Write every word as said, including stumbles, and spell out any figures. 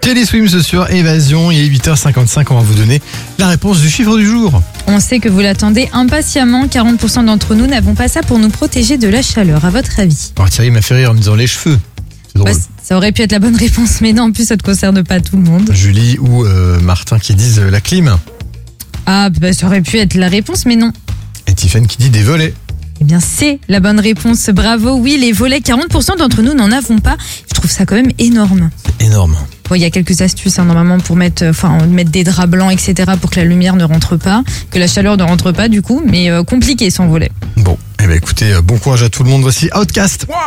Kelly Swims sur Évasion, il est huit heures cinquante-cinq, on va vous donner la réponse du chiffre du jour. On sait que vous l'attendez impatiemment. quarante pour cent d'entre nous n'avons pas ça pour nous protéger de la chaleur. À votre avis? Alors Thierry m'a fait rire en me disant les cheveux. C'est drôle. Bah, ça aurait pu être la bonne réponse, mais non, en plus ça ne concerne pas tout le monde. Julie ou euh, Martin qui disent euh, la clim. Ah, bah, ça aurait pu être la réponse, mais non. Et Tiffany qui dit des volets. Eh bien, c'est la bonne réponse. Bravo. Oui, les volets, quarante pour cent d'entre nous n'en avons pas. Je trouve ça quand même énorme. C'est énorme. Bon, il y a quelques astuces hein, normalement pour mettre, enfin, mettre des draps blancs, et cetera pour que la lumière ne rentre pas, que la chaleur ne rentre pas du coup, mais euh, compliqué sans volet. Bon, eh ben écoutez, euh, bon courage à tout le monde. Voici Outcast.